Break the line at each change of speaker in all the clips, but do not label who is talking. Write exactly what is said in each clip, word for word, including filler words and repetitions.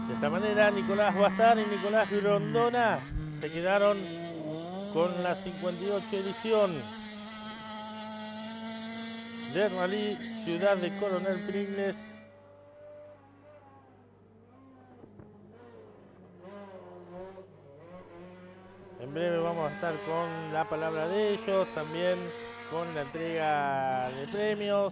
De esta manera, Nicolás Bastar y Nicolás Grondona se quedaron con la cincuenta y ocho edición de Rally Ciudad de Coronel Pringles. En breve vamos a estar con la palabra de ellos, también con la entrega de premios.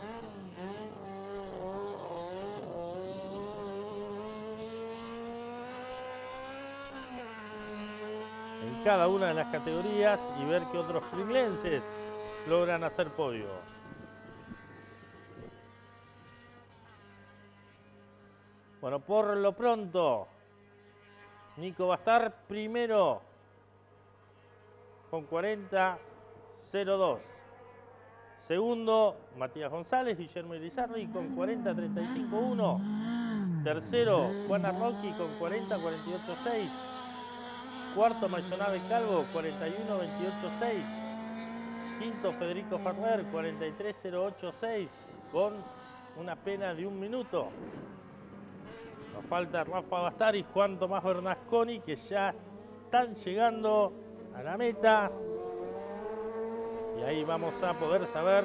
En cada una de las categorías y ver qué otros pringlenses logran hacer podio. Bueno, por lo pronto, Nico Bastar primero con cuarenta cero dos. Segundo, Matías González, Guillermo Irizarry con cuarenta treinta y cinco uno. Tercero, Juan Arroqui con cuarenta cuarenta y ocho seis. Cuarto, Mayonave Calvo, cuarenta y uno veintiocho seis. Quinto, Federico Ferrer, cuarenta y tres cero ocho seis, con una pena de un minuto. Nos falta Rafa Bastar y Juan Tomás Bernasconi, que ya están llegando a la meta. Y ahí vamos a poder saber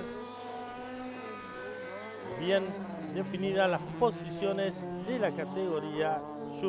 bien definidas las posiciones de la categoría